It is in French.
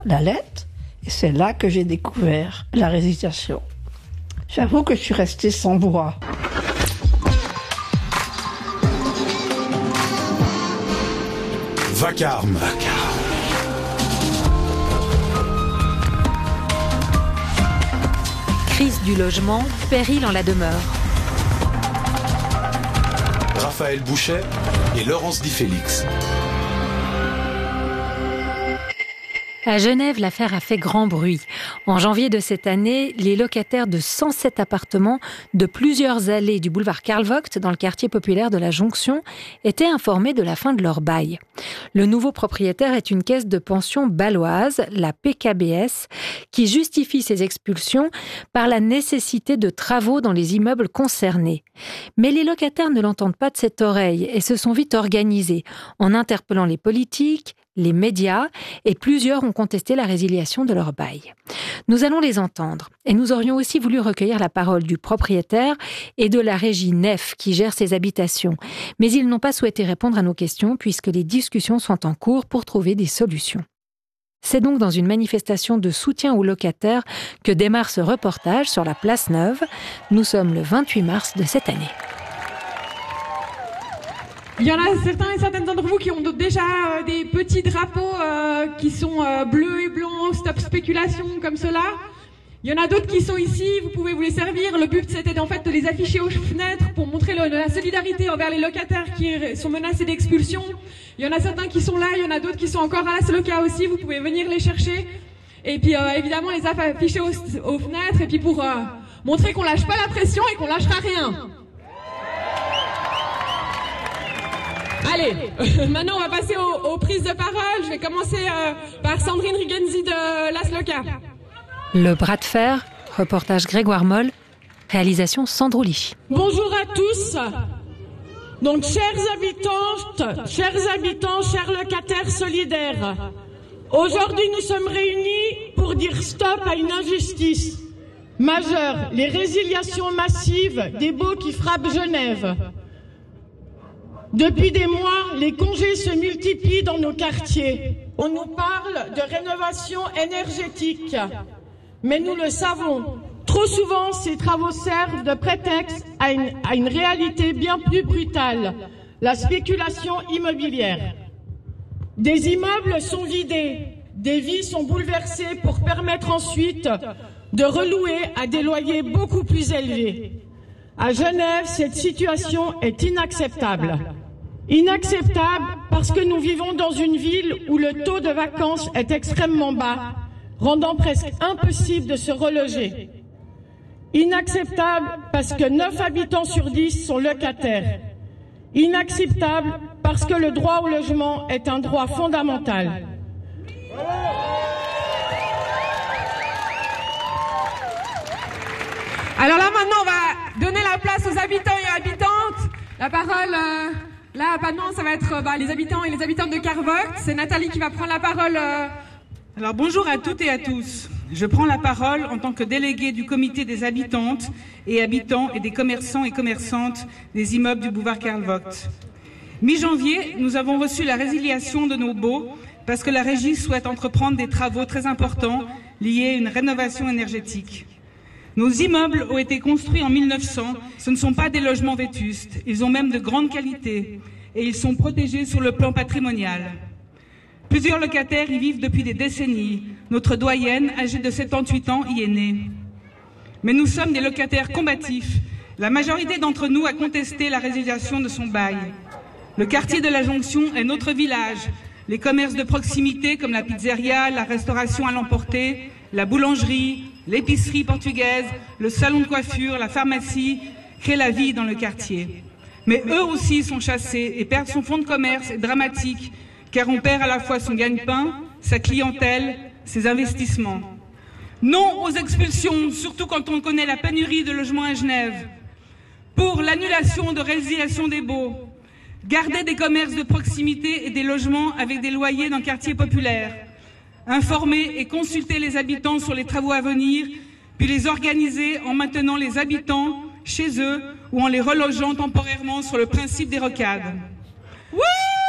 la lettre, et c'est là que j'ai découvert la résiliation. J'avoue que je suis restée sans voix. Vacarme. Crise du logement, péril en la demeure. Raphaël Bouchet et Laurence Di Félix. À Genève, l'affaire a fait grand bruit. En janvier de cette année, les locataires de 107 appartements de plusieurs allées du boulevard Karl Vogt, dans le quartier populaire de la Jonction, étaient informés de la fin de leur bail. Le nouveau propriétaire est une caisse de pension bâloise, la PKBS, qui justifie ces expulsions par la nécessité de travaux dans les immeubles concernés. Mais les locataires ne l'entendent pas de cette oreille et se sont vite organisés en interpellant les politiques, les médias, et plusieurs ont contesté la résiliation de leur bail. Nous allons les entendre, et nous aurions aussi voulu recueillir la parole du propriétaire et de la régie Nef qui gère ces habitations. Mais ils n'ont pas souhaité répondre à nos questions puisque les discussions sont en cours pour trouver des solutions. C'est donc dans une manifestation de soutien aux locataires que démarre ce reportage sur la Place Neuve. Nous sommes le 28 mars de cette année. Il y en a certains et certaines d'entre vous qui ont déjà des petits drapeaux qui sont bleus et blancs, stop spéculation, comme cela. Il y en a d'autres qui sont ici, vous pouvez vous les servir. Le but, c'était en fait de les afficher aux fenêtres pour montrer la solidarité envers les locataires qui sont menacés d'expulsion. Il y en a certains qui sont là, il y en a d'autres qui sont encore à la Soloca aussi, vous pouvez venir les chercher. Et puis évidemment les afficher aux fenêtres et puis pour montrer qu'on lâche pas la pression et qu'on lâchera rien. Allez, maintenant on va passer aux prises de parole. Je vais commencer par Sandrine Rigenzi de la Soloca. Le bras de fer, reportage Grégoire Moll, réalisation Sandro Lichy. Bonjour à tous. Donc chères habitantes, chers locataires solidaires, aujourd'hui nous sommes réunis pour dire stop à une injustice majeure, les résiliations massives des baux qui frappent Genève. Depuis des mois, les congés se multiplient dans nos quartiers. On nous parle de rénovation énergétique. Mais nous le savons, trop souvent ces travaux servent de prétexte à une réalité bien plus brutale, la spéculation immobilière. Des immeubles sont vidés, des vies sont bouleversées pour permettre ensuite de relouer à des loyers beaucoup plus élevés. À Genève, cette situation est inacceptable. Inacceptable parce que nous vivons dans une ville où le taux de vacances est extrêmement bas, rendant presque impossible de se reloger. Inacceptable parce que 9 habitants sur 10 sont locataires. Inacceptable parce que le droit au logement est un droit fondamental. Alors là maintenant on va donner la place aux habitants et habitantes. La parole là maintenant ça va être les habitants et les habitantes de Karl Vogt. C'est Nathalie qui va prendre la parole. Alors bonjour à toutes et à tous. Je prends la parole en tant que déléguée du comité des habitantes et habitants et des commerçants et commerçantes des immeubles du boulevard Karl Vogt. Mi-janvier, nous avons reçu la résiliation de nos baux parce que la régie souhaite entreprendre des travaux très importants liés à une rénovation énergétique. Nos immeubles ont été construits en 1900, ce ne sont pas des logements vétustes, ils ont même de grande qualité et ils sont protégés sur le plan patrimonial. Plusieurs locataires y vivent depuis des décennies. Notre doyenne, âgée de 78 ans, y est née. Mais nous sommes des locataires combatifs. La majorité d'entre nous a contesté la résiliation de son bail. Le quartier de la Jonction est notre village. Les commerces de proximité comme la pizzeria, la restauration à l'emporter, la boulangerie, l'épicerie portugaise, le salon de coiffure, la pharmacie créent la vie dans le quartier. Mais eux aussi sont chassés et perdre son fonds de commerce est dramatique, car on perd à la fois son gagne-pain, sa clientèle, ses investissements. Non aux expulsions, surtout quand on connaît la pénurie de logements à Genève. Pour l'annulation de résiliation des baux. Garder des commerces de proximité et des logements avec des loyers dans le quartier populaire. Informer et consulter les habitants sur les travaux à venir, puis les organiser en maintenant les habitants chez eux ou en les relogeant temporairement sur le principe des rocades. Oui!